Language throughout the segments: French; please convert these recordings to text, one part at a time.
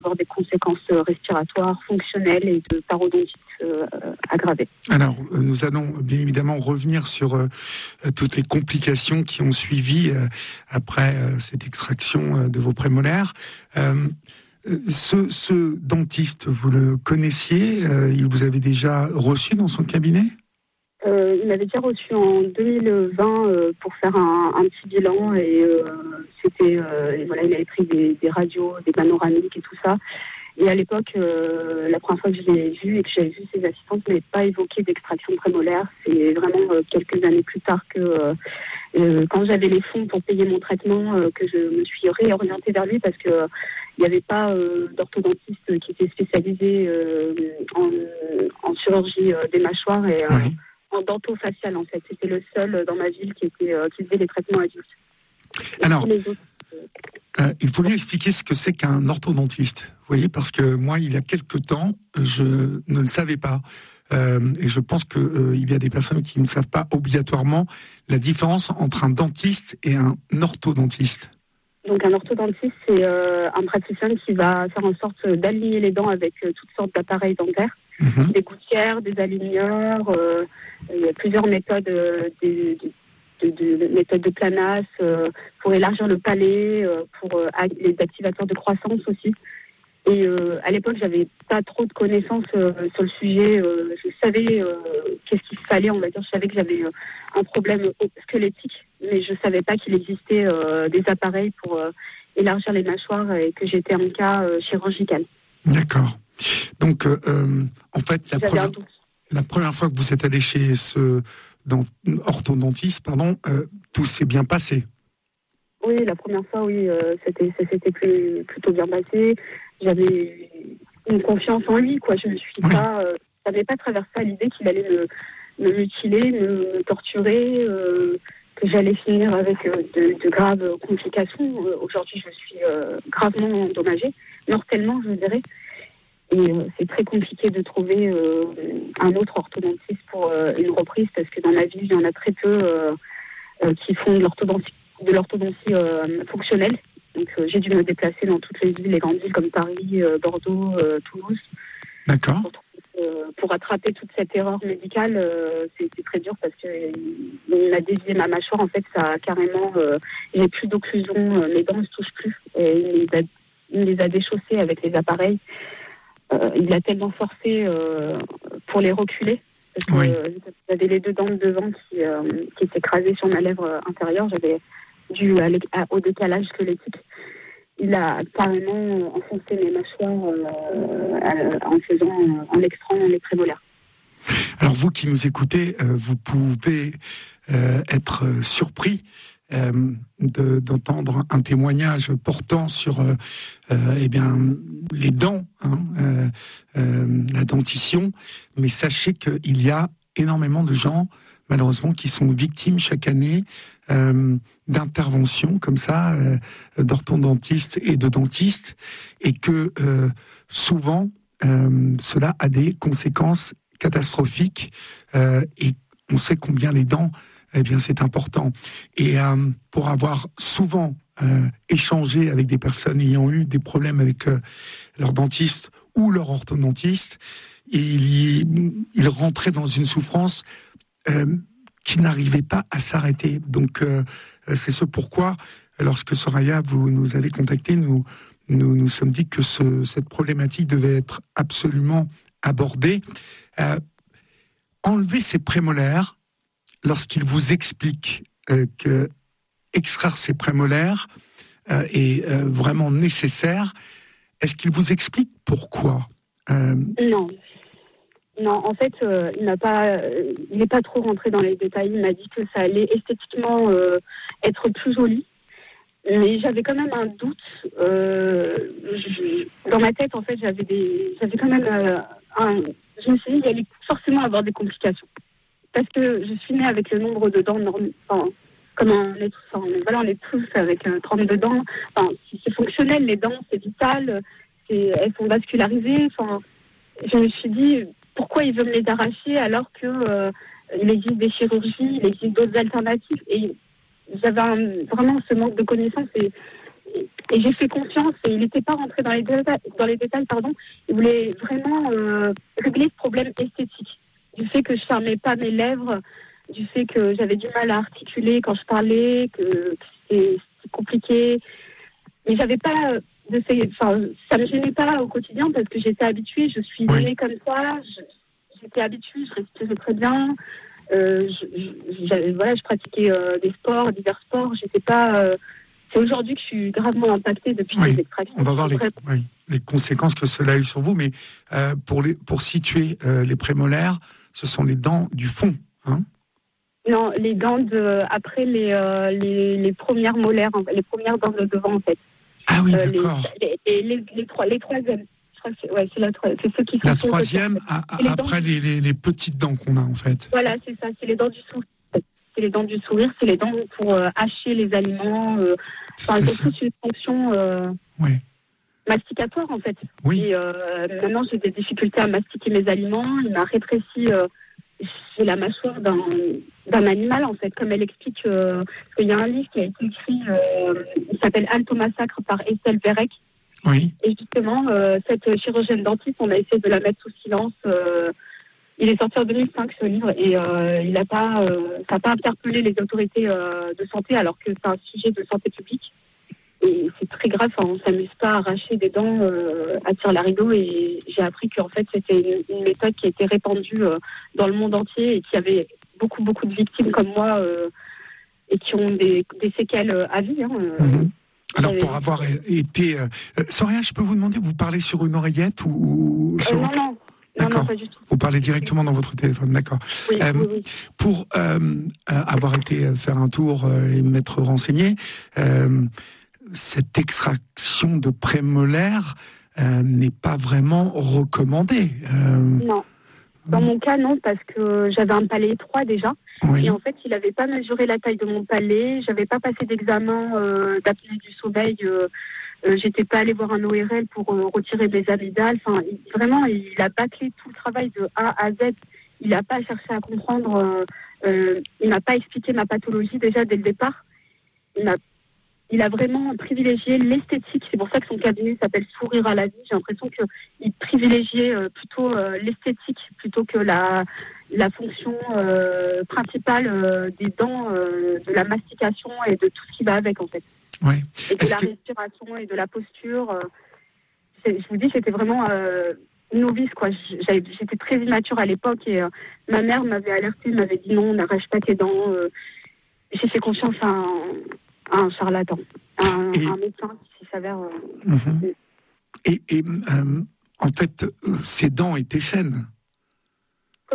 avoir des conséquences respiratoires, fonctionnelles et de parodontite aggravée. Alors, nous allons bien évidemment revenir sur toutes les complications qui ont suivi après cette extraction de vos prémolaires. Ce dentiste, vous le connaissiez? Il vous avait déjà reçu dans son cabinet? Il m'avait déjà reçu en 2020 pour faire un petit bilan et il avait pris des radios, des panoramiques et tout ça. Et à l'époque, la première fois que je l'ai vu et que j'avais vu ses assistantes, n'avaient pas évoqué d'extraction prémolaire. C'est vraiment quelques années plus tard que quand j'avais les fonds pour payer mon traitement, que je me suis réorientée vers lui parce que il n'y avait pas d'orthodontiste qui était spécialisé en chirurgie des mâchoires et en dentofacial en fait. C'était le seul dans ma ville qui faisait les traitements adultes. Alors, il faut bien expliquer ce que c'est qu'un orthodontiste. Vous voyez, parce que moi, il y a quelque temps, je ne le savais pas. Et je pense qu'il y a des personnes qui ne savent pas obligatoirement la différence entre un dentiste et un orthodontiste. Donc un orthodontiste, c'est un praticien qui va faire en sorte d'aligner les dents avec toutes sortes d'appareils dentaires. Des gouttières, des aligneurs, il y a plusieurs méthodes, méthodes de Planas pour élargir le palais, pour les activateurs de croissance aussi. Et à l'époque, j'avais pas trop de connaissances sur le sujet. Je savais qu'est-ce qu'il fallait, on va dire. Je savais que j'avais un problème squelettique, mais je savais pas qu'il existait des appareils pour élargir les mâchoires et que j'étais en cas chirurgical. D'accord. Donc, en fait, la première fois que vous êtes allé chez ce orthodontiste, tout s'est bien passé. Oui, la première fois, oui, ça s'était plutôt bien passé. J'avais une confiance en lui, quoi. Je ne suis pas, ça n'avait pas traversé à l'idée qu'il allait me mutiler, me torturer, que j'allais finir avec de graves complications. Aujourd'hui, je suis gravement endommagée, mortellement, je dirais. Et c'est très compliqué de trouver un autre orthodontiste pour une reprise, parce que dans ma ville, il y en a très peu qui font de l'orthodontie fonctionnelle. Donc j'ai dû me déplacer dans toutes les villes, les grandes villes comme Paris, Bordeaux, Toulouse. D'accord. Pour rattraper toute cette erreur médicale, c'est très dur parce qu'il a dévié ma mâchoire. En fait, ça a carrément... j'ai plus d'occlusion, mes dents ne se touchent plus. Et il les a déchaussées avec les appareils. Il a tellement forcé pour les reculer. Parce que j'avais les deux dents de devant qui s'écrasaient sur ma lèvre intérieure. J'avais dû au décalage squelettique. Il a carrément enfoncé mes mâchoires en extrayant les prémolaires. Alors vous qui nous écoutez, vous pouvez être surpris d'entendre un témoignage portant sur les dents, la dentition, mais sachez qu'il y a énormément de gens malheureusement qui sont victimes chaque année d'interventions comme ça, d'orthodontistes et de dentistes, et que souvent cela a des conséquences catastrophiques, et on sait combien les dents, c'est important. Et pour avoir souvent échangé avec des personnes ayant eu des problèmes avec leur dentiste ou leur orthodontiste, ils rentraient dans une souffrance qui n'arrivait pas à s'arrêter. Donc c'est ce pourquoi, lorsque Soraya, vous nous avez contacté, nous sommes dit que cette problématique devait être absolument abordée. Enlever ces prémolaires, lorsqu'il vous explique que extraire ces prémolaires est vraiment nécessaire, est-ce qu'il vous explique pourquoi? Non, en fait, il n'est pas trop rentré dans les détails. Il m'a dit que ça allait esthétiquement être plus joli. Mais j'avais quand même un doute. Dans ma tête, en fait, j'avais quand même je me suis dit qu'il allait forcément avoir des complications. Parce que je suis née avec le nombre de dents comme un être. On est tous avec 32 dents. C'est fonctionnel, les dents, c'est vital. Elles sont vascularisées. Je me suis dit, pourquoi ils veulent les arracher alors qu'il existe des chirurgies, il existe d'autres alternatives. Et j'avais vraiment ce manque de connaissances. Et et j'ai fait confiance et il n'était pas rentré dans les détails, pardon. Il voulait vraiment régler ce problème esthétique. Du fait que je fermais pas mes lèvres, du fait que j'avais du mal à articuler quand je parlais, que c'était compliqué. Mais j'avais pas ça me gênait pas au quotidien parce que j'étais habituée, je suis née comme ça, j'étais habituée, je respirais très bien. Je pratiquais divers sports. J'étais pas. C'est aujourd'hui que je suis gravement impactée depuis les extractions. On va voir les conséquences que cela a eu sur vous, mais pour situer les prémolaires, ce sont les dents du fond, hein? Non, les dents après les premières molaires, les premières dents de devant en fait. Ah oui, d'accord. Les troisièmes. C'est ceux qui sont la troisième après les petites dents qu'on a en fait. Voilà, c'est ça, c'est les dents du sourire. C'est les dents du sourire, c'est les dents pour hacher les aliments. C'est toute une fonction masticatoire en fait. Oui. Et maintenant j'ai des difficultés à mastiquer mes aliments. Il m'a rétréci. J'ai la mâchoire d'un animal en fait, comme elle explique. Parce qu'il y a un livre qui a été écrit, il s'appelle Halte au massacre par Estelle Verrec. Oui. Et justement, cette chirurgienne dentiste, on a essayé de la mettre sous silence. Il est sorti en 2005 ce livre et ça n'a pas interpellé les autorités de santé alors que c'est un sujet de santé publique. Et c'est très grave, on ne s'amuse pas à arracher des dents à tire-larigot. Et j'ai appris qu'en fait, c'était une méthode qui était répandue dans le monde entier et qui avait beaucoup, beaucoup de victimes comme moi et qui ont des séquelles à vie. Alors, pour avoir été... Soria, je peux vous demander, vous parlez sur une oreillette ou sur... Non, d'accord. Non, pas du tout. Vous parlez directement dans votre téléphone, d'accord. Oui, oui. Pour avoir été faire un tour et m'être renseigné... cette extraction de prémolaire n'est pas vraiment recommandée. Non. Dans mon cas, non, parce que j'avais un palais étroit déjà. Oui. Et en fait, il n'avait pas mesuré la taille de mon palais. J'avais pas passé d'examen d'apnée du sommeil. J'étais pas allée voir un ORL pour retirer mes amygdales. Enfin, vraiment, il a bâclé tout le travail de A à Z. Il n'a pas cherché à comprendre. Il m'a pas expliqué ma pathologie déjà dès le départ. Il a vraiment privilégié l'esthétique. C'est pour ça que son cabinet s'appelle Sourire à la vie. J'ai l'impression qu'il privilégiait plutôt l'esthétique plutôt que la fonction principale des dents, de la mastication et de tout ce qui va avec en fait. Oui. Et de la respiration et de la posture. Je vous dis, j'étais vraiment novice, quoi. J'étais très immature à l'époque et ma mère m'avait alertée, m'avait dit non, n'arrache pas tes dents. J'ai fait confiance à un charlatan, un médecin qui s'avère... en fait, ces dents étaient saines. Comment ?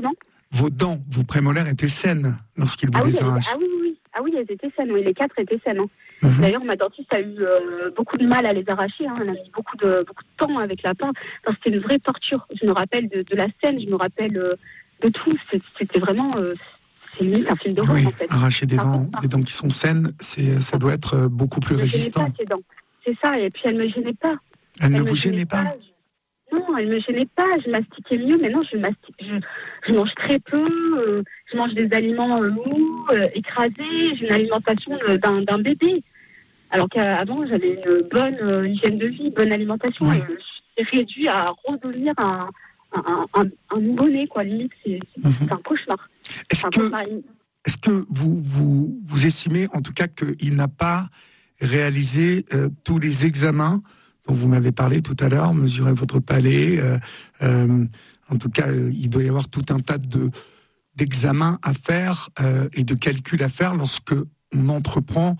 Vos dents, vos prémolaires étaient saines lorsqu'il vous les arrache. Ah oui, elles étaient saines. Oui, les 4 étaient saines. D'ailleurs, ma dentiste a eu beaucoup de mal à les arracher. Elle a mis beaucoup de temps avec la pince. Enfin, c'était une vraie torture. Je me rappelle de la scène, je me rappelle de tout. C'était vraiment... c'est limite un film d'horreur, en fait. Arracher des dents qui sont saines, ça doit être beaucoup plus résistant. Elle me gênait pas, ces dents. C'est ça, et puis elle me gênait pas. Elle ne vous gênait pas? Non, elle me gênait pas, je mastiquais mieux, mais non, je mange très peu, je mange des aliments mous, écrasés, j'ai une alimentation d'un bébé. Alors qu'avant, j'avais une bonne hygiène de vie, bonne alimentation. Oui. Je suis réduit à redevenir un nouveau-né, quoi. Limite, c'est un cauchemar. Est-ce que vous estimez, en tout cas, qu'il n'a pas réalisé tous les examens dont vous m'avez parlé tout à l'heure, mesurer votre palais, en tout cas, il doit y avoir tout un tas d'examens à faire et de calculs à faire lorsque on entreprend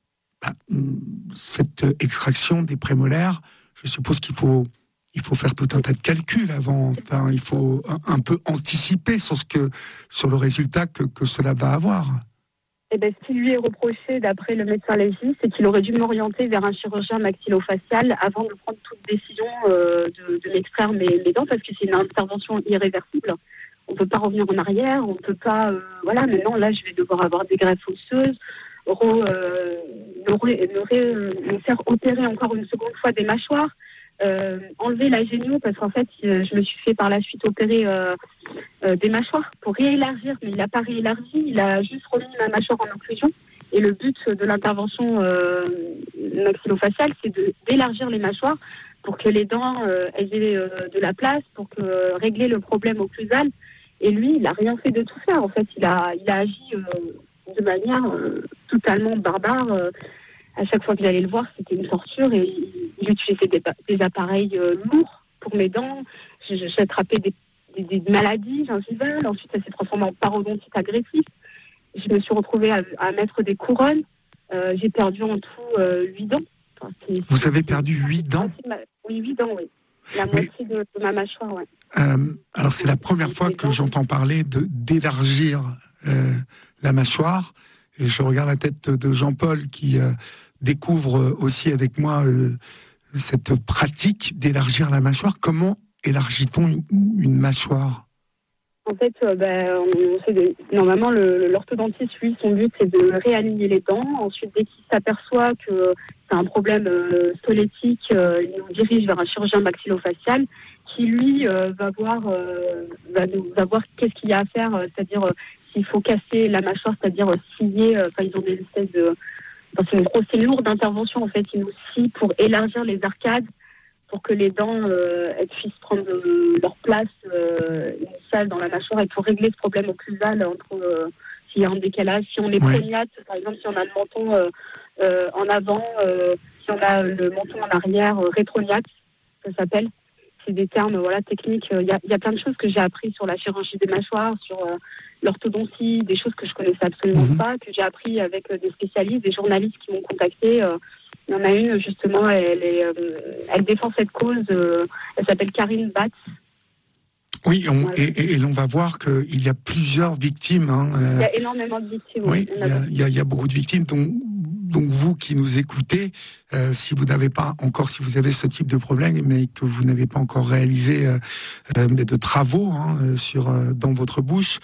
cette extraction des prémolaires. Je suppose qu'il faut faire tout un tas de calculs avant. Enfin, il faut un peu anticiper sur le résultat que cela va avoir. Eh ben, ce qui lui est reproché, d'après le médecin légiste, c'est qu'il aurait dû m'orienter vers un chirurgien maxillofacial avant de prendre toute décision de m'extraire mes dents, parce que c'est une intervention irréversible. On ne peut pas revenir en arrière, on ne peut pas... maintenant, là, je vais devoir avoir des greffes osseuses, me faire opérer encore une seconde fois des mâchoires, enlever la génio, parce qu'en fait, je me suis fait par la suite opérer des mâchoires pour réélargir, mais il n'a pas réélargi, il a juste remis ma mâchoire en occlusion. Et le but de l'intervention maxillofaciale, c'est d'élargir les mâchoires pour que les dents elles aient de la place, pour régler le problème occlusal. Et lui, il n'a rien fait de tout ça. En fait, il a agi de manière totalement barbare. À chaque fois que j'allais le voir, c'était une torture. Et il utilisait des appareils lourds pour mes dents. J'ai attrapé des maladies gingivales. Ensuite, ça s'est transformé en parodontite agressive. Je me suis retrouvée à mettre des couronnes. J'ai perdu en tout 8 dents. Enfin, vous avez perdu 8 dents? Oui, 8 dents, oui. La moitié de ma mâchoire, oui. Alors, c'est la première fois que j'entends parler d'élargir la mâchoire. Et je regarde la tête de Jean-Paul qui découvre aussi avec moi cette pratique d'élargir la mâchoire. Comment élargit-on une mâchoire? En fait, normalement, l'orthodontiste, lui, son but, c'est de réaligner les dents. Ensuite, dès qu'il s'aperçoit que c'est un problème squelettique, il nous dirige vers un chirurgien maxillofacial qui, lui, va voir qu'est-ce qu'il y a à faire, c'est-à-dire s'il faut casser la mâchoire, c'est-à-dire scier. Ils ont des espèces de... c'est une lourde intervention, en fait. Ils nous scient pour élargir les arcades, pour que les dents elles puissent prendre leur place initiale dans la mâchoire et pour régler ce problème occlusal entre s'il y a un décalage, si on est prognate, par exemple, si on a le menton en avant, si on a le menton en arrière, rétrognate, ça s'appelle. C'est des termes techniques. Il y a plein de choses que j'ai appris sur la chirurgie des mâchoires, sur l'orthodontie, des choses que je connaissais absolument pas, que j'ai appris avec des spécialistes, des journalistes qui m'ont contacté. Il y en a une, justement, elle défend cette cause. Elle s'appelle Karine Batz. Oui, et l'on va voir qu'il y a plusieurs victimes. Il y a énormément de victimes. Oui, il y a beaucoup de victimes. Donc vous qui nous écoutez, si vous avez ce type de problème, mais que vous n'avez pas encore réalisé de travaux dans votre bouche,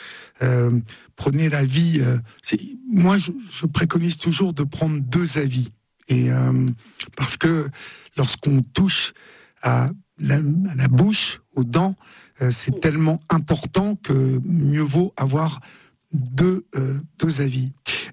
prenez l'avis. Moi, je préconise toujours de prendre 2 avis. Et parce que lorsqu'on touche à la bouche, aux dents, c'est tellement important que mieux vaut avoir 2 avis.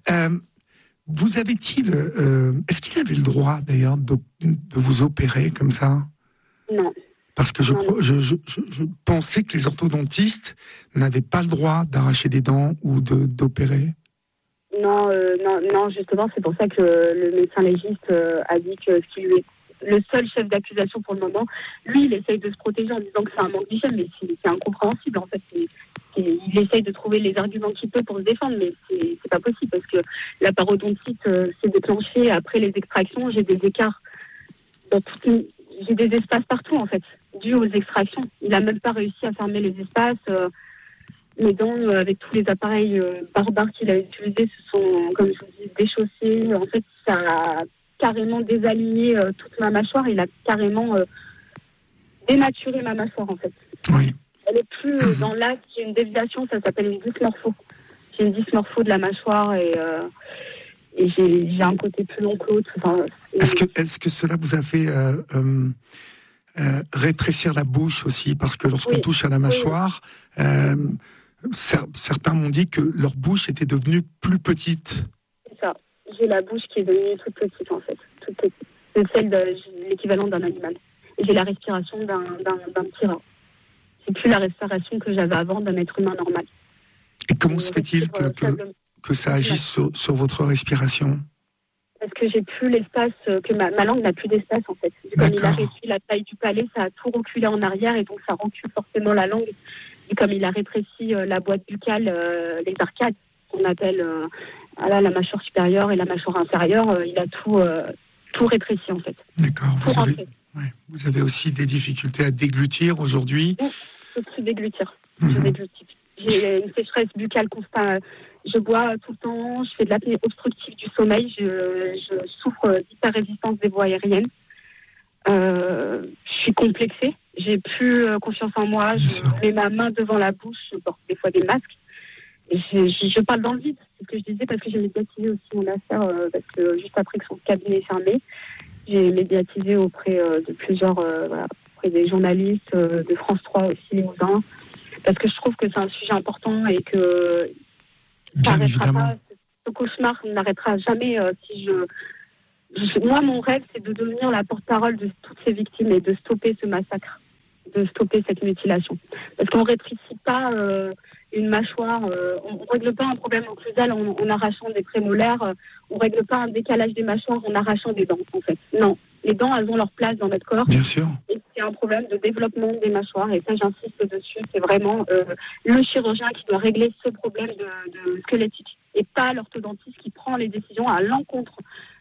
Est-ce qu'il avait le droit d'ailleurs de vous opérer comme ça? Non. Parce que je pensais que les orthodontistes n'avaient pas le droit d'arracher des dents ou d'opérer. Non, justement, c'est pour ça que le médecin légiste a dit que ce qui lui est le seul chef d'accusation pour le moment, lui, il essaye de se protéger en disant que c'est un manque d'hygiène, mais c'est incompréhensible, en fait. Il essaye de trouver les arguments qu'il peut pour se défendre, mais c'est pas possible, parce que la parodontite s'est déclenchée après les extractions. J'ai des écarts, j'ai des espaces partout, en fait, dû aux extractions. Il a même pas réussi à fermer les espaces. Mes dents, avec tous les appareils barbares qu'il a utilisés, se sont, comme je vous dis, déchaussés. En fait, ça a carrément désaligné toute ma mâchoire. Il a carrément dénaturé ma mâchoire, en fait. Oui. Elle est plus dans l'axe. J'ai une déviation, ça s'appelle une dysmorpho. J'ai une dysmorpho de la mâchoire et j'ai un côté plus long que l'autre. Enfin, est-ce que cela vous a fait rétrécir la bouche aussi? Parce que lorsqu'on touche à la mâchoire, certains m'ont dit que leur bouche était devenue plus petite. C'est ça. J'ai la bouche qui est devenue toute petite, en fait. Toute petite. C'est celle de l'équivalent d'un animal. Et j'ai la respiration d'un petit rat. C'est plus la respiration que j'avais avant d'un être humain normal. Et comment se fait-il que ça agisse sur votre respiration? Parce que j'ai plus l'espace, que ma langue n'a plus d'espace, en fait. Comme il a réduit la taille du palais, ça a tout reculé en arrière et donc ça recule forcément la langue. Et comme il a rétréci la boîte buccale, les arcades, qu'on appelle la mâchoire supérieure et la mâchoire inférieure, il a tout rétréci, en fait. D'accord. Vous avez aussi des difficultés à déglutir aujourd'hui? Oui, je peux plus déglutir. Je déglutis. J'ai une sécheresse buccale constante. Je bois tout le temps, je fais de l'apnée obstructive du sommeil, je souffre d'hyperrésistance des voies aériennes. Je suis complexée, j'ai plus confiance en moi, je mets ma main devant la bouche, je porte des fois des masques. Et je parle dans le vide, c'est ce que je disais, parce que j'ai médiatisé aussi mon affaire, parce que juste après que son cabinet est fermé, j'ai médiatisé auprès de plusieurs, auprès des journalistes de France 3 aussi, Limousin, parce que je trouve que c'est un sujet important et que bien évidemment. ce cauchemar n'arrêtera jamais si moi, mon rêve, c'est de devenir la porte-parole de toutes ces victimes et de stopper ce massacre, de stopper cette mutilation. Parce qu'on ne rétrécit pas une mâchoire, on ne règle pas un problème occlusal en arrachant des prémolaires, on ne règle pas un décalage des mâchoires en arrachant des dents, en fait. Non, les dents, elles ont leur place dans notre corps. Bien sûr. Et c'est un problème de développement des mâchoires, et ça, j'insiste dessus, c'est vraiment le chirurgien qui doit régler ce problème de squelettique, et pas l'orthodontiste qui prend les décisions à l'encontre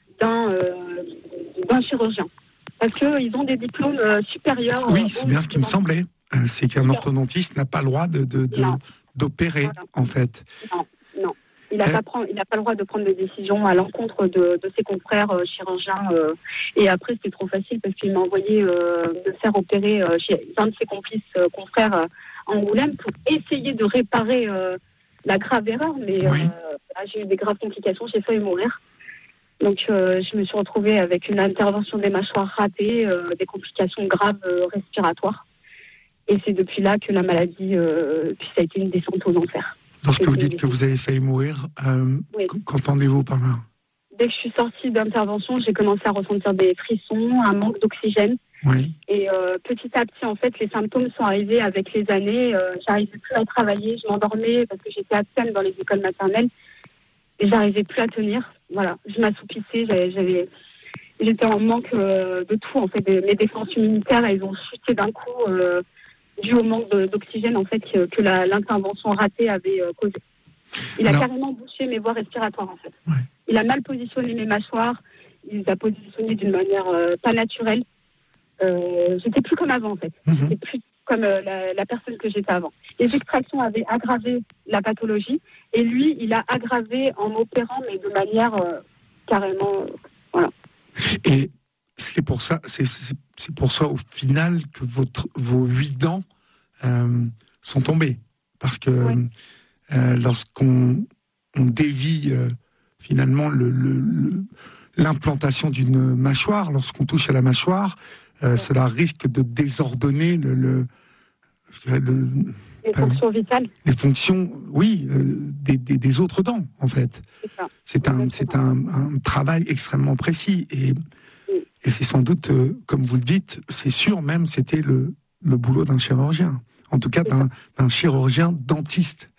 d'un chirurgien. Parce qu'ils ont des diplômes supérieurs. Oui, c'est bien ce qui me semblait. C'est qu'un orthodontiste n'a pas le droit d'opérer, voilà. En fait. Non. Il n'a pas le droit de prendre des décisions à l'encontre de ses confrères chirurgiens. Et après, c'était trop facile parce qu'il m'a envoyé me faire opérer chez un de ses confrères en Angoulême pour essayer de réparer la grave erreur. Mais oui. J'ai eu des graves complications, j'ai failli mourir. Donc, je me suis retrouvée avec une intervention des mâchoires ratée, des complications graves respiratoires. Et c'est depuis là que la maladie, puis ça a été une descente aux enfers. Lorsque vous dites que vous avez failli mourir, oui. Qu'entendez-vous par là? Dès que je suis sortie d'intervention, j'ai commencé à ressentir des frissons, un manque d'oxygène. Oui. Et petit à petit, en fait, les symptômes sont arrivés avec les années. J'arrivais plus à travailler, je m'endormais parce que j'étais absente dans les écoles maternelles. Et j'arrivais plus à tenir. Voilà, je m'assoupissais, j'étais en manque de tout, en fait. Mes défenses immunitaires, elles ont chuté d'un coup dû au manque d'oxygène, en fait, que l'intervention ratée avait causé. Il a carrément bouché mes voies respiratoires, en fait. Ouais. Il a mal positionné mes mâchoires, il les a positionnées d'une manière pas naturelle. J'étais plus comme avant, en fait. J'étais plus comme la personne que j'étais avant. Les extractions avaient aggravé la pathologie et lui, il a aggravé en m'opérant, mais de manière carrément... voilà. Et c'est pour ça au final que vos 8 dents sont tombées. Parce que lorsqu'on dévie finalement l'implantation d'une mâchoire, lorsqu'on touche à la mâchoire, cela risque de désordonner les fonctions vitales. Les fonctions, oui, des autres dents, en fait. C'est un travail extrêmement précis. Et c'est sans doute, comme vous le dites, c'est sûr même, c'était le boulot d'un chirurgien. En tout cas, d'un chirurgien dentiste.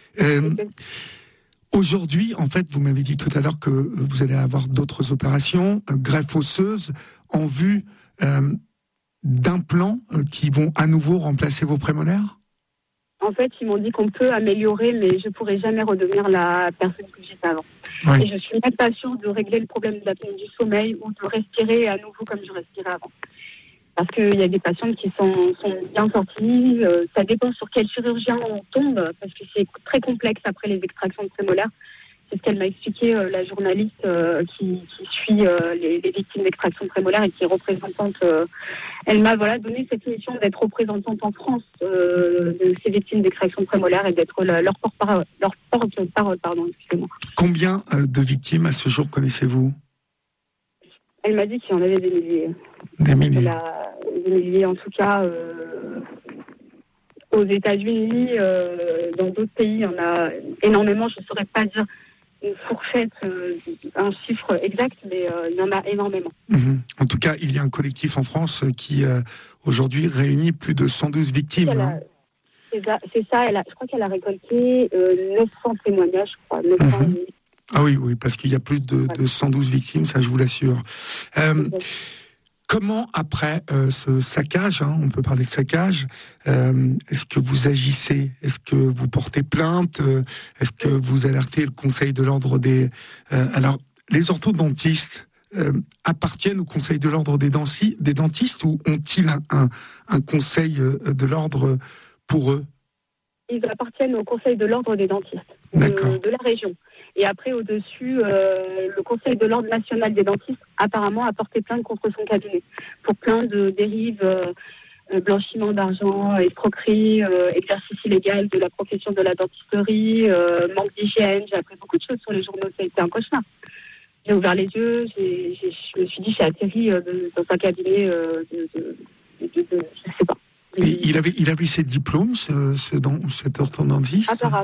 Aujourd'hui, en fait, vous m'avez dit tout à l'heure que vous allez avoir d'autres opérations, greffe osseuse, en vue d'implants qui vont à nouveau remplacer vos prémolaires? En fait, ils m'ont dit qu'on peut améliorer, mais je ne pourrai jamais redevenir la personne que j'étais avant. Oui. Et je ne suis même pas sûre de régler le problème de l'apnée du sommeil ou de respirer à nouveau comme je respirais avant. Parce qu'il y a des patients qui sont bien sortis. Ça dépend sur quel chirurgien on tombe, parce que c'est très complexe après les extractions de prémolaires. C'est ce qu'elle m'a expliqué, la journaliste qui suit les victimes d'extraction prémolaire et qui est représentante. Elle m'a donné cette mission d'être représentante en France de ces victimes d'extraction prémolaire et d'être leur porte-parole. Excusez-moi. Combien de victimes à ce jour connaissez-vous? Elle m'a dit qu'il y en avait des milliers. Des milliers. Des milliers, en tout cas. Aux États-Unis, dans d'autres pays, il y en a énormément. Je ne saurais pas dire une fourchette, un chiffre exact, mais il y en a énormément. En tout cas, il y a un collectif en France qui, aujourd'hui, réunit plus de 112 victimes. C'est ça. Je crois qu'elle a récolté 900 témoignages, je crois. 900 Ah oui, parce qu'il y a plus de 112 victimes, ça je vous l'assure. Comment, après ce saccage, on peut parler de saccage, est-ce que vous agissez? Est-ce que vous portez plainte? Est-ce que vous alertez le Conseil de l'ordre des... Alors, les orthodontistes appartiennent au Conseil de l'ordre des dentistes ou ont-ils un Conseil de l'ordre pour eux? Ils appartiennent au Conseil de l'ordre des dentistes de la région. Et après, au-dessus, le Conseil de l'ordre national des dentistes, apparemment, a porté plainte contre son cabinet pour plein de dérives, blanchiment d'argent, escroquerie, exercice illégal de la profession de la dentisterie, manque d'hygiène. J'ai appris beaucoup de choses sur les journaux. Ça a été un cauchemar. J'ai ouvert les yeux, je me suis dit, j'ai atterri dans un cabinet je sais pas. Et il avait ses diplômes, cet orthodontiste? Apparemment.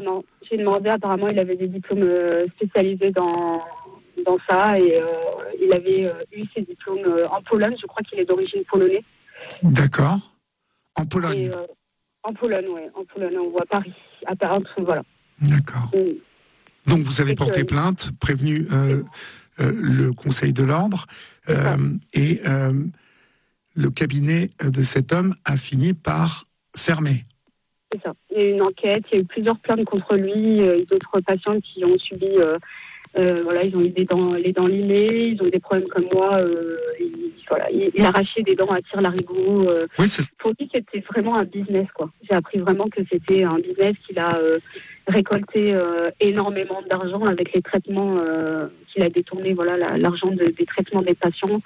J'ai demandé, apparemment, il avait des diplômes spécialisés dans ça et il avait eu ses diplômes en Pologne. Je crois qu'il est d'origine polonaise. D'accord. En Pologne. Et, en Pologne, oui. En Pologne, on voit Paris. À Paris, voilà. D'accord. Donc vous avez porté plainte, prévenu le Conseil de l'ordre, et le cabinet de cet homme a fini par fermer. C'est ça. Il y a eu une enquête, il y a eu plusieurs plaintes contre lui, d'autres patients qui ont subi, ils ont eu les dents limées, ils ont eu des problèmes comme moi. Il arrachait des dents à tire-larigot. Oui, pour lui, c'était vraiment un business, quoi. J'ai appris vraiment que c'était un business qu'il a récolté énormément d'argent avec les traitements qu'il a détourné, l'argent des traitements des patients.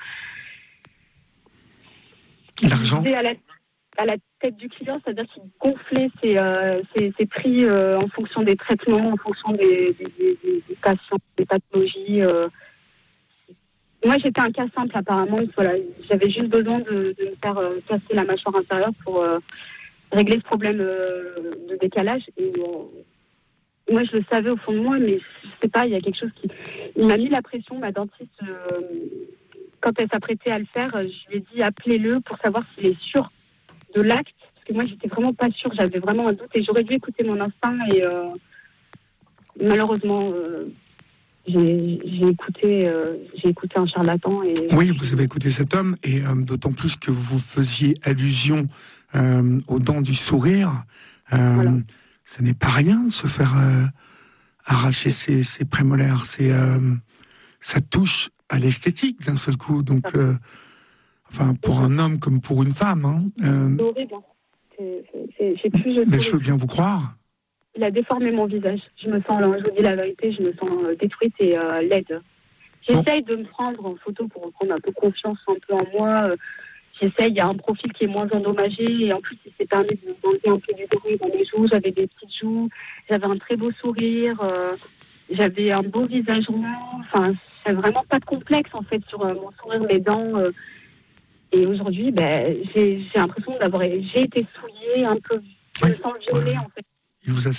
L'argent à la tête du client, c'est-à-dire qu'il gonflait ses prix en fonction des traitements, en fonction des patients, des pathologies. Moi, j'étais un cas simple apparemment. Voilà, j'avais juste besoin de me faire casser la mâchoire inférieure pour régler ce problème de décalage. Et moi, je le savais au fond de moi, mais je sais pas, il y a quelque chose qui... Il m'a mis la pression, ma dentiste, quand elle s'apprêtait à le faire, je lui ai dit appelez-le pour savoir s'il est sûr de l'acte, parce que moi j'étais vraiment pas sûre, j'avais vraiment un doute et j'aurais dû écouter mon instinct et malheureusement j'ai écouté un charlatan. Oui, vous avez écouté cet homme et d'autant plus que vous faisiez allusion aux dents du sourire. Voilà. Ce n'est pas rien de se faire arracher ses prémolaires. Ça touche à l'esthétique d'un seul coup, donc. Pour un homme comme pour une femme. C'est horrible. Mais je veux bien vous croire. Il a déformé mon visage. Je vous dis la vérité, je me sens détruite et laide. J'essaye de me prendre en photo pour reprendre un peu confiance un peu en moi. J'essaye, il y a un profil qui est moins endommagé et en plus il s'est permis de m'enlever un peu du bruit dans mes joues. J'avais des petites joues, j'avais un très beau sourire, j'avais un beau visage rond. Enfin, j'ai vraiment pas de complexe en fait sur mon sourire, mes dents. Et aujourd'hui, j'ai l'impression j'ai été souillée un peu. Je me sens violée, en fait. Il vous a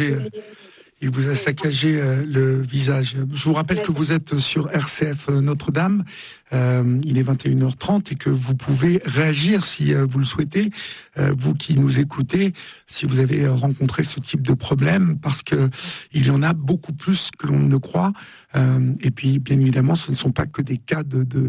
saccagé le visage. Je vous rappelle que vous êtes sur RCF Notre-Dame. Il est 21h30 et que vous pouvez réagir si vous le souhaitez. Vous qui nous écoutez, si vous avez rencontré ce type de problème, parce que il y en a beaucoup plus que l'on ne croit. Et puis, bien évidemment, ce ne sont pas que des cas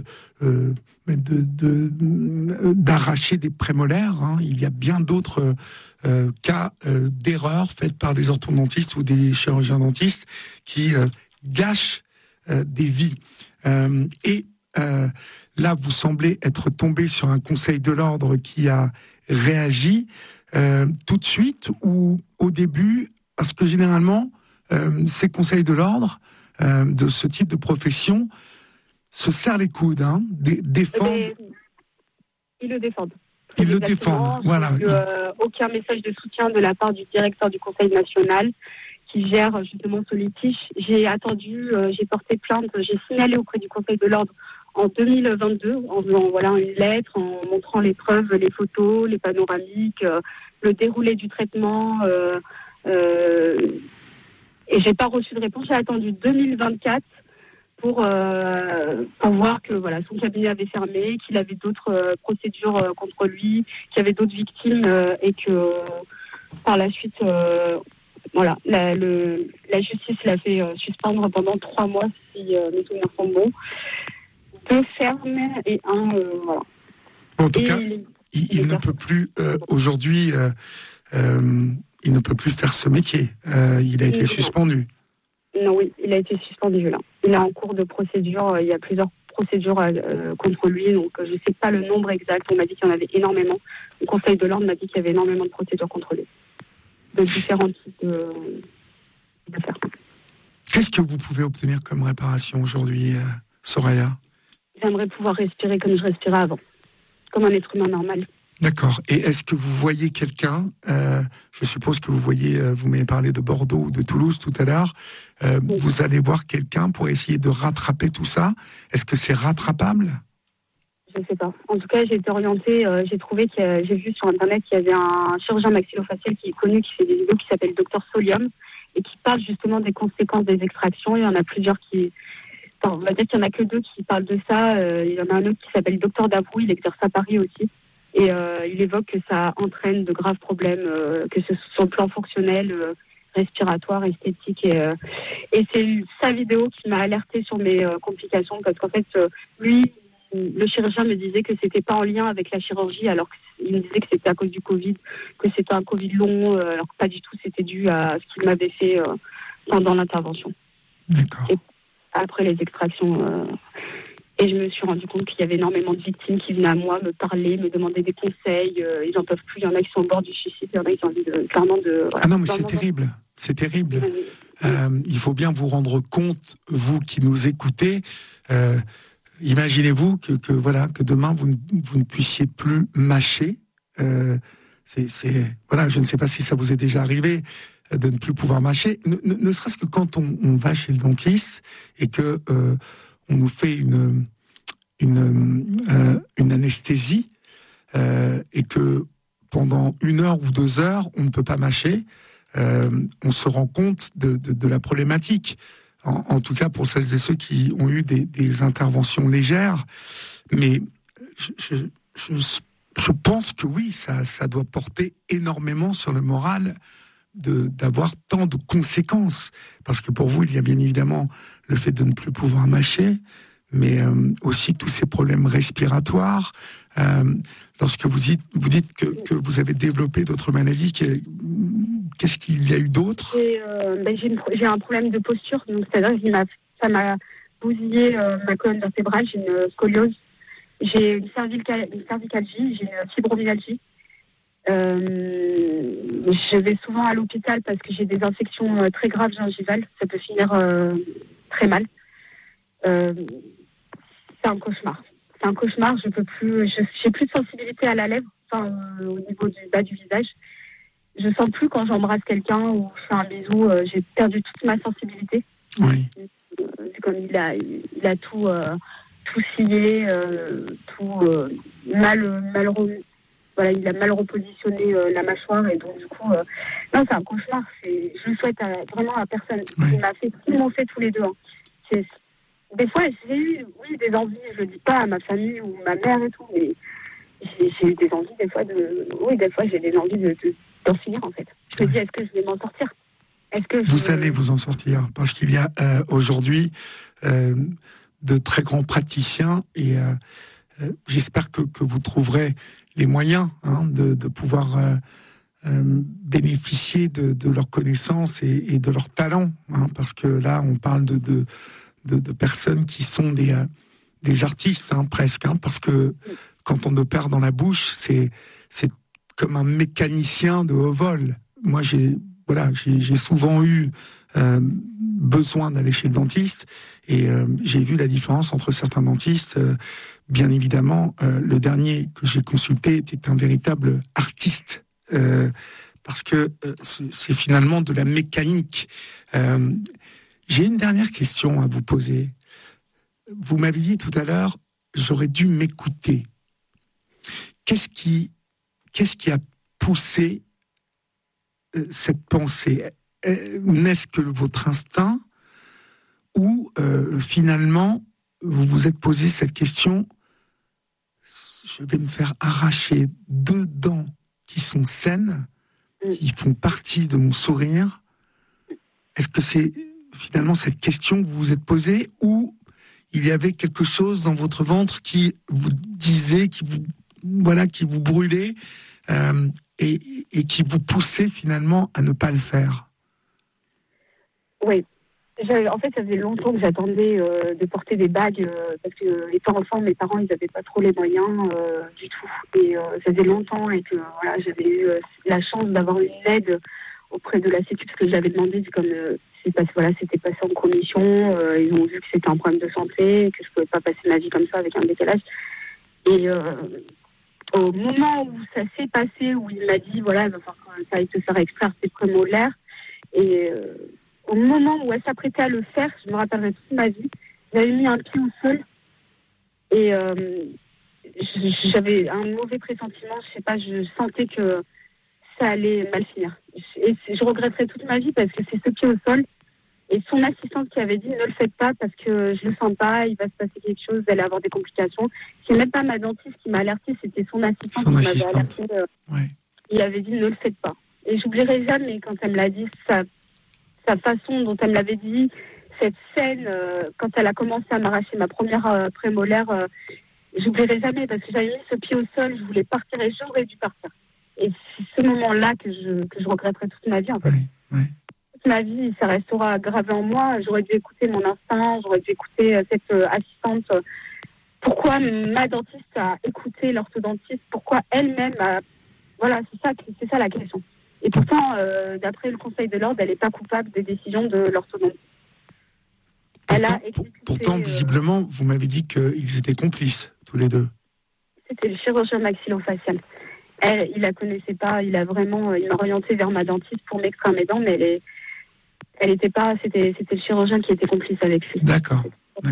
d'arracher des prémolaires. Il y a bien d'autres cas d'erreurs faites par des orthodontistes ou des chirurgiens dentistes qui gâchent des vies. Et là, vous semblez être tombé sur un conseil de l'ordre qui a réagi tout de suite ou au début, parce que généralement, ces conseils de l'ordre de ce type de profession se serrent les coudes, défendent. Ils le défendent. Ils le défendent, voilà. Aucun message de soutien de la part du directeur du Conseil national qui gère justement ce litige. J'ai attendu, j'ai porté plainte, j'ai signalé auprès du Conseil de l'ordre en 2022 en faisant une lettre, en montrant les preuves, les photos, les panoramiques, le déroulé du traitement. Et j'ai pas reçu de réponse. J'ai attendu 2024 pour voir que son cabinet avait fermé, qu'il avait d'autres procédures contre lui, qu'il y avait d'autres victimes et que par la suite, la justice l'a fait suspendre pendant 3 mois si mes souvenirs sont bons. 2 fermes et un voilà. En tout cas, il ne peut plus aujourd'hui. Il ne peut plus faire ce métier. Il a été suspendu. Non, oui, il a été suspendu là. Il est en cours de procédure. Il y a plusieurs procédures contre lui, donc je ne sais pas le nombre exact. On m'a dit qu'il y en avait énormément. Le Conseil de l'ordre m'a dit qu'il y avait énormément de procédures contre lui, de différents types d'affaires. Qu'est-ce que vous pouvez obtenir comme réparation aujourd'hui, Soraya ? J'aimerais pouvoir respirer comme je respirais avant, comme un être humain normal. D'accord. Et est-ce que vous voyez quelqu'un, je suppose que vous m'avez parlé de Bordeaux ou de Toulouse tout à l'heure, oui. Vous allez voir quelqu'un pour essayer de rattraper tout ça. Est-ce que c'est rattrapable ? Je ne sais pas. En tout cas, j'ai été orientée, j'ai vu sur Internet qu'il y avait un chirurgien maxillofacial qui est connu, qui fait des vidéos, qui s'appelle Dr Solium, et qui parle justement des conséquences des extractions. Il y en a plusieurs on va dire qu'il n'y en a que 2 qui parlent de ça. Il y en a un autre qui s'appelle Docteur Dabrou, il exerce à Paris aussi. Et il évoque que ça entraîne de graves problèmes, que ce soit sur le plan fonctionnel, respiratoire, esthétique. Et c'est sa vidéo qui m'a alertée sur mes complications, parce qu'en fait, lui, le chirurgien me disait que c'était pas en lien avec la chirurgie, alors qu'il me disait que c'était à cause du Covid, que c'était un Covid long, alors que pas du tout, c'était dû à ce qu'il m'avait fait pendant l'intervention. D'accord. Et après les extractions. Et je me suis rendu compte qu'il y avait énormément de victimes qui venaient à moi me parler, me demander des conseils. Ils n'en peuvent plus. Il y en a qui sont au bord du suicide. Il y en a qui ont envie clairement de. Voilà, ah non, mais c'est terrible. C'est terrible. Il faut bien vous rendre compte, vous qui nous écoutez. Imaginez-vous que demain vous ne puissiez plus mâcher. Voilà, je ne sais pas si ça vous est déjà arrivé de ne plus pouvoir mâcher. Ne serait-ce que quand on va chez le dentiste et que on nous fait une anesthésie et que pendant 1 heure ou 2 heures, on ne peut pas mâcher, on se rend compte de la problématique. En tout cas, pour celles et ceux qui ont eu des interventions légères. Mais je pense que oui, ça doit porter énormément sur le moral d'avoir tant de conséquences. Parce que pour vous, il y a bien évidemment le fait de ne plus pouvoir mâcher, mais aussi tous ces problèmes respiratoires. Lorsque vous dites que vous avez développé d'autres maladies, qu'est-ce qu'il y a eu d'autre ? J'ai un problème de posture, donc c'est-à-dire que ça m'a bousillé ma colonne vertébrale, j'ai une scoliose, j'ai une cervicalgie, j'ai une fibromyalgie. Je vais souvent à l'hôpital parce que j'ai des infections très graves gingivales, ça peut finir très mal. C'est un cauchemar. C'est un cauchemar, je peux plus, j'ai plus de sensibilité à la lèvre, au niveau du bas du visage. Je sens plus quand j'embrasse quelqu'un ou je fais un bisou, j'ai perdu toute ma sensibilité. Oui. Comme il a tout scié, voilà, il a mal repositionné la mâchoire et donc du coup, non, c'est un cauchemar. Je le souhaite vraiment à personne. Oui. Ils m'ont fait tous les deux. Hein. Des fois, j'ai eu, des envies. Je le dis pas à ma famille ou ma mère et tout, mais j'ai eu des envies des fois des fois j'ai des envies d'en finir en fait. Je me dis, est-ce que je vais m'en sortir ? Vous allez vous en sortir parce qu'il y a aujourd'hui de très grands praticiens et j'espère que vous trouverez les moyens de pouvoir bénéficier de leurs connaissances et de leurs talents, parce que là on parle de personnes qui sont des artistes presque, parce que quand on opère dans la bouche, c'est comme un mécanicien de haut vol. Moi j'ai souvent eu besoin d'aller chez le dentiste et j'ai vu la différence entre certains dentistes. Bien évidemment, le dernier que j'ai consulté était un véritable artiste parce que c'est finalement de la mécanique. J'ai une dernière question à vous poser. Vous m'avez dit tout à l'heure, j'aurais dû m'écouter. Qu'est-ce qui a poussé cette pensée? N'est-ce que votre instinct ou finalement vous vous êtes posé cette question, je vais me faire arracher 2 dents qui sont saines, qui font partie de mon sourire? Est-ce que c'est finalement cette question que vous vous êtes posée ou il y avait quelque chose dans votre ventre qui vous disait, qui vous brûlait et qui vous poussait finalement à ne pas le faire? Oui. En fait, ça faisait longtemps que j'attendais de porter des bagues parce que étant enfant, mes parents, ils n'avaient pas trop les moyens du tout. Et ça faisait longtemps et que j'avais eu la chance d'avoir une aide auprès de la Sécu parce que j'avais demandé, comme c'était passé en commission. Ils ont vu que c'était un problème de santé, et que je pouvais pas passer ma vie comme ça avec un décalage. Et au moment où ça s'est passé, où il m'a dit, il va falloir que ça aille te faire extraire tes prémolaires, et au moment où elle s'apprêtait à le faire, je me rappellerai toute ma vie, j'avais mis un pied au sol et j'avais un mauvais pressentiment, je sais pas, je sentais que ça allait mal finir. Et je regretterai toute ma vie parce que c'est ce pied au sol. Et son assistante qui avait dit ne le faites pas parce que je le sens pas, il va se passer quelque chose, vous allez avoir des complications. C'est même pas ma dentiste qui m'a alerté, c'était son assistante qui m'avait alerté. Il avait dit ne le faites pas. Et j'oublierai jamais quand elle me l'a dit, sa façon dont elle me l'avait dit, cette scène, quand elle a commencé à m'arracher ma première prémolaire, j'oublierai jamais parce que j'avais mis ce pied au sol, je voulais partir et j'aurais dû partir. Et c'est ce moment-là que je regretterai toute ma vie en fait. Toute ma vie, ça restera gravé en moi. J'aurais dû écouter mon instinct, j'aurais dû écouter cette assistante. Pourquoi ma dentiste a écouté l'orthodontiste? Pourquoi elle-même a... Voilà, c'est ça la question. Et pourtant, d'après le Conseil de l'ordre, elle n'est pas coupable des décisions de l'orthodontiste. Pourtant, visiblement, vous m'avez dit qu'ils étaient complices, tous les deux. C'était le chirurgien maxillofacial. Il la connaissait pas, il m'a orienté vers ma dentiste pour m'extraire mes dents, mais elle était pas, c'était le chirurgien qui était complice avec lui. D'accord.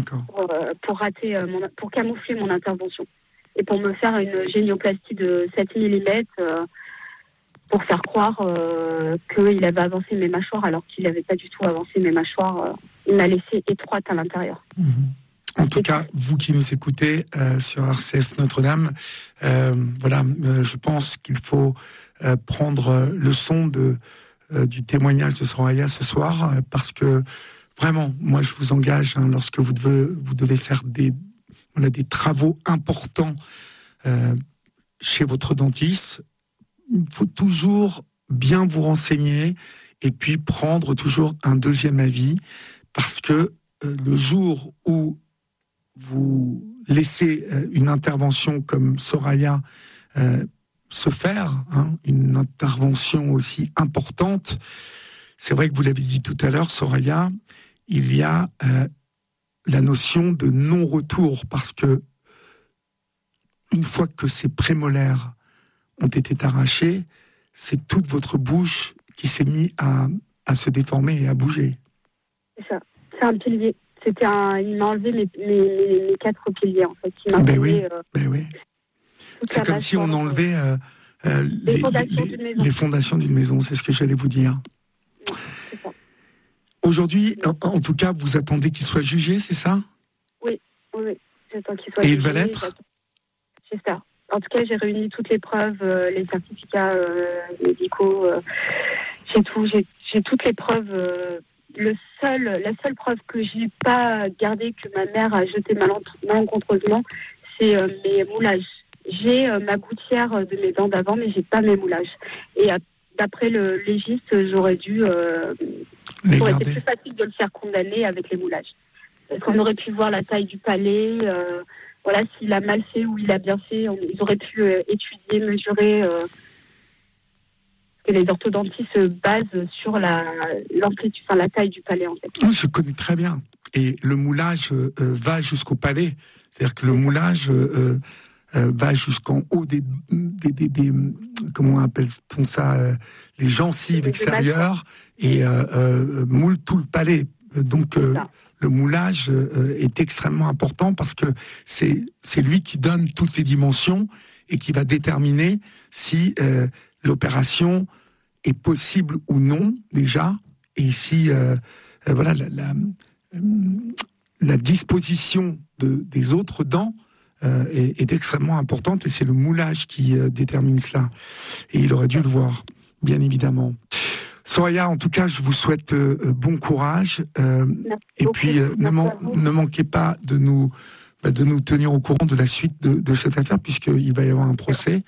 Pour camoufler mon intervention. Et pour me faire une génioplastie de 7 mm, pour faire croire qu'il avait avancé mes mâchoires alors qu'il n'avait pas du tout avancé mes mâchoires. Il m'a laissé étroite à l'intérieur. En tout cas, vous qui nous écoutez sur RCF Notre-Dame, je pense qu'il faut prendre le son du témoignage de Soraya ce soir, parce que vraiment, moi je vous engage, lorsque vous devez faire des travaux importants chez votre dentiste, il faut toujours bien vous renseigner et puis prendre toujours un deuxième avis, parce que le jour où vous laissez une intervention comme Soraya se faire, une intervention aussi importante, c'est vrai que vous l'avez dit tout à l'heure, Soraya, il y a la notion de non-retour, parce que une fois que ces prémolaires ont été arrachés, c'est toute votre bouche qui s'est mise à se déformer et à bouger. C'est ça, c'est un pilier. Il m'a enlevé mes 4 piliers, en fait. Il m'a enlevé, oui. C'est comme si on enlevait les fondations d'une maison, c'est ce que j'allais vous dire. C'est ça. Aujourd'hui, en tout cas, vous attendez qu'il soit jugé, c'est ça ? Oui, j'attends qu'il soit jugé. Et il va l'être ? J'espère. En tout cas, j'ai réuni toutes les preuves, les certificats médicaux, j'ai toutes les preuves. La seule preuve que j'ai pas gardée, que ma mère a jetée malencontreusement, c'est mes moulages. J'ai ma gouttière de mes dents d'avant, mais j'ai pas mes moulages. Et d'après le légiste, j'aurais dû... ça aurait été plus facile de le faire condamner avec les moulages. Parce qu'on aurait pu voir la taille du palais, s'il a mal fait ou il a bien fait, ils auraient pu étudier, mesurer... Et les orthodontistes se basent sur l'amplitude, la taille du palais, en fait. Je connais très bien. Et le moulage va jusqu'au palais. C'est-à-dire que le moulage va jusqu'en haut des comment appelle-t-on ça, les gencives extérieures, et moule tout le palais. Donc le moulage est extrêmement important, parce que c'est lui qui donne toutes les dimensions et qui va déterminer si l'opération est possible ou non, déjà, et si la disposition des autres dents est extrêmement importante, et c'est le moulage qui détermine cela. Et il aurait dû le voir, bien évidemment. Soraya, en tout cas, je vous souhaite bon courage, et puis ne manquez pas de nous tenir au courant de la suite de cette affaire, puisqu'il va y avoir un procès.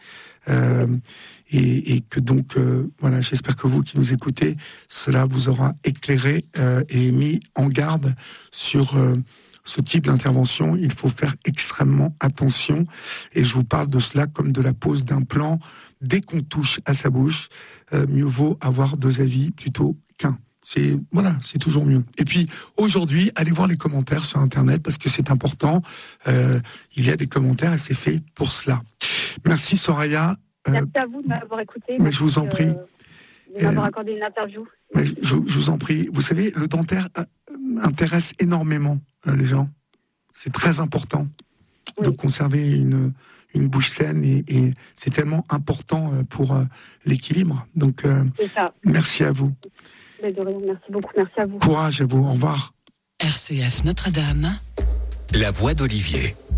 Et que donc, j'espère que vous qui nous écoutez, cela vous aura éclairé et mis en garde sur ce type d'intervention. Il faut faire extrêmement attention, et je vous parle de cela comme de la pose d'implant. Dès qu'on touche à sa bouche, mieux vaut avoir 2 avis plutôt qu'un. C'est toujours mieux. Et puis aujourd'hui, allez voir les commentaires sur Internet, parce que c'est important. Il y a des commentaires, et c'est fait pour cela. Merci Soraya. Merci à vous de m'avoir écouté. Mais je vous en prie. De m'avoir accordé une interview. Mais je vous en prie. Vous savez, le dentaire intéresse énormément les gens. C'est très important de conserver une bouche saine et c'est tellement important pour l'équilibre. Donc, merci à vous. De rien, merci beaucoup, merci à vous. Courage à vous, au revoir. RCF Notre-Dame. La voix d'Olivier.